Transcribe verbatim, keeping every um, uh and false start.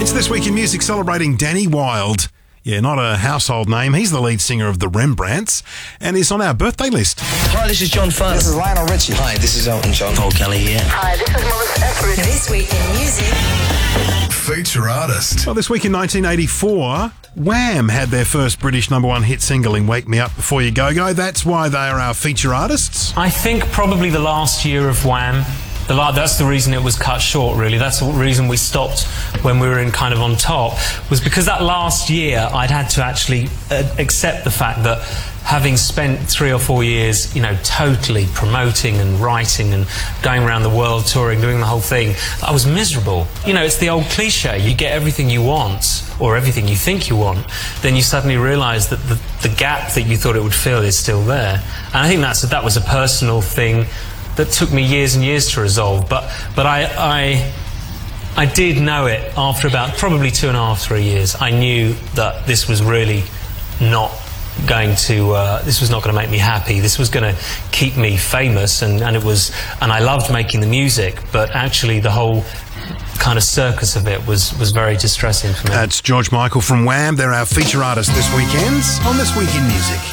It's This Week in Music celebrating Danny Wilde. Yeah, not a household name. He's the lead singer of the Rembrandts and is on our birthday list. Hi, this is John Fun. This is Lionel Richie. Hi, this is Elton John. Paul Kelly here. Hi, this is Melissa Etheridge. This Week in Music. Feature artist. Well, this week in nineteen eighty-four, Wham had their first British number one hit single in Wake Me Up Before You Go Go. That's why they are our feature artists. I think probably the last year of Wham. The la- that's the reason it was cut short, really. That's the reason we stopped when we were in kind of on top, was because that last year I'd had to actually uh, accept the fact that having spent three or four years, you know, totally promoting and writing and going around the world touring, doing the whole thing, I was miserable. You know, it's the old cliche, you get everything you want, or everything you think you want, then you suddenly realise that the, the gap that you thought it would fill is still there. And I think that's, that was a personal thing that took me years and years to resolve, but but I, I I did know it after about probably two and a half, three years. I knew that this was really not going to, uh, this was not going to make me happy. This was going to keep me famous, and, and it was, and I loved making the music, but actually the whole kind of circus of it was, was very distressing for me. That's George Michael from Wham. They're our feature artist this weekend on This Week in Music.